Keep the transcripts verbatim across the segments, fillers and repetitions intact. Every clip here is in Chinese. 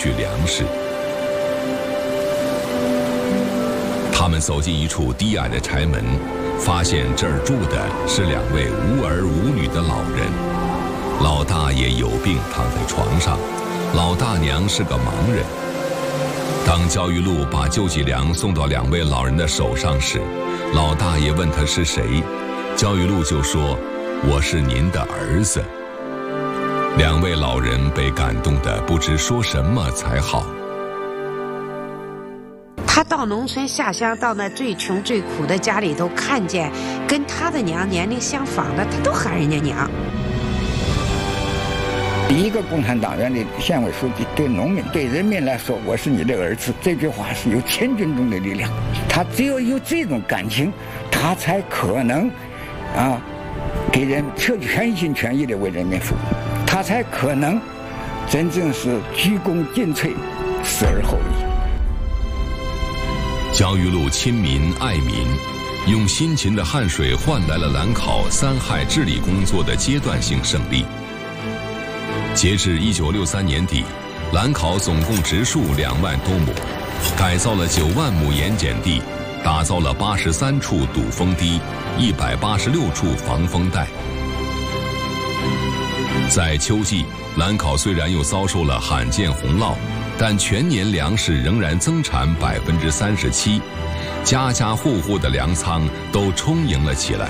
取粮食。他们走进一处低矮的柴门，发现这儿住的是两位无儿无女的老人。老大爷有病躺在床上，老大娘是个盲人。当焦裕禄把救济粮送到两位老人的手上时，老大爷问他是谁，焦裕禄就说：“我是您的儿子。”两位老人被感动得不知说什么才好。 他到农村下乡，到那最穷最苦的家里头，看见跟他的娘年龄相仿的，他都喊人家娘。 一个共产党员的县委书记对农民、对人民来说，我是你的儿子，这句话是有千钧重的力量。他只有有这种感情，他才可能啊给人全心全意的为人民服务，他才可能真正是鞠躬尽瘁，死而后已。 焦裕禄亲民爱民，用辛勤的汗水换来了兰考三害治理工作的阶段性胜利。截至一九六三年底，兰考总共植树两万多亩，改造了九万亩盐碱地，打造了八十三处堵风堤，一百八十六处防风带。在秋季，兰考虽然又遭受了罕见洪涝，但全年粮食仍然增产百分之三十七，家家户户的粮仓都充盈了起来。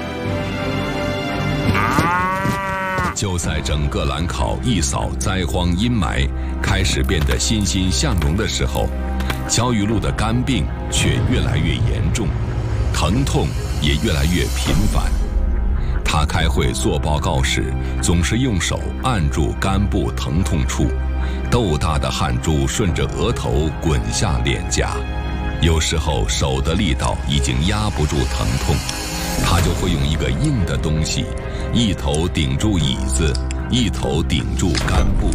就在整个兰考一扫灾荒阴霾，开始变得欣欣向荣的时候，焦裕禄的肝病却越来越严重，疼痛也越来越频繁。他开会做报告时，总是用手按住肝部疼痛处，豆大的汗珠顺着额头滚下脸颊，有时候手的力道已经压不住疼痛，他就会用一个硬的东西，一头顶住椅子，一头顶住肝部。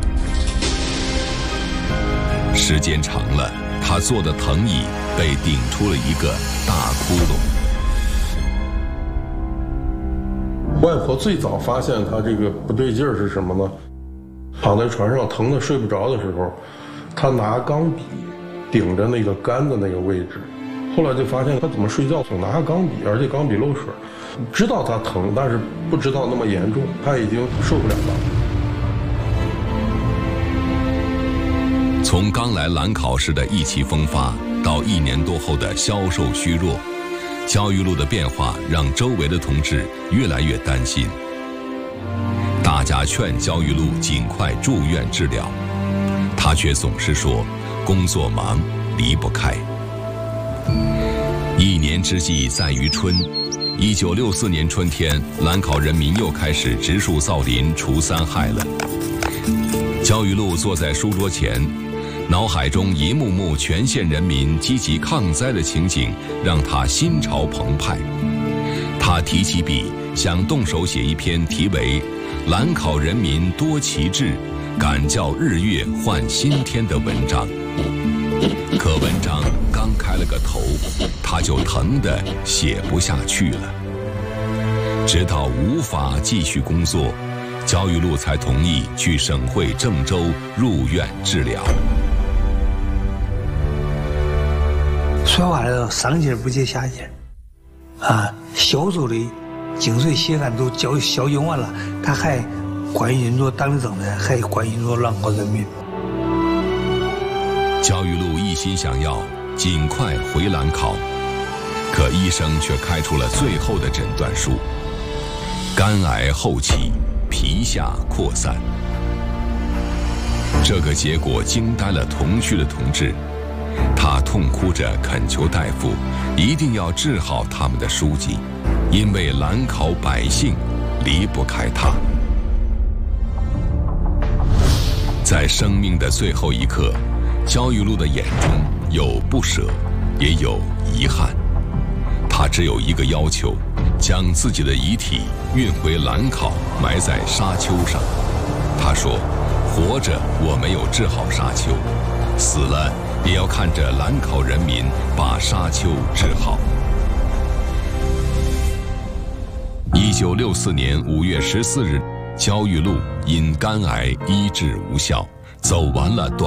时间长了，他坐的藤椅被顶出了一个大窟窿。 外婆最早发现他这个不对劲儿是什么呢？躺在床上疼得睡不着的时候，他拿钢笔顶着那个肝的那个位置，后来就发现他怎么睡觉总拿钢笔，而且钢笔漏水，知道他疼，但是不知道那么严重，他已经受不了了。 从刚来兰考时的意气风发，到一年多后的消瘦虚弱，焦裕禄的变化让周围的同志越来越担心。大家劝焦裕禄尽快住院治疗，他却总是说工作忙，离不开。一年之计在于春，一九六四年春天，兰考人民又开始植树造林除三害了。焦裕禄坐在书桌前，脑海中一幕幕全县人民积极抗灾的情景让他心潮澎湃。他提起笔，想动手写一篇题为《兰考人民多奇志，敢教日月换新天》的文章。可文章刚开了个头，他就疼得写不下去了。直到无法继续工作，焦裕禄才同意去省会郑州入院治疗。 说话来了，上劲不接下劲，啊，小时候的精髓血汗都教消用完了，他还关心着党的政策，还关心着兰考人民。 焦裕禄一心想要尽快回兰考，可医生却开出了最后的诊断书：肝癌后期，皮下扩散。这个结果惊呆了同区的同志，他痛哭着恳求大夫一定要治好他们的书记，因为兰考百姓离不开他。在生命的最后一刻，焦裕禄的眼中有不舍，也有遗憾。他只有一个要求，将自己的遗体运回兰考，埋在沙丘上。他说：“活着我没有治好沙丘，死了也要看着兰考人民把沙丘治好。”一九六四年五月十四日，焦裕禄因肝癌医治无效，走完了短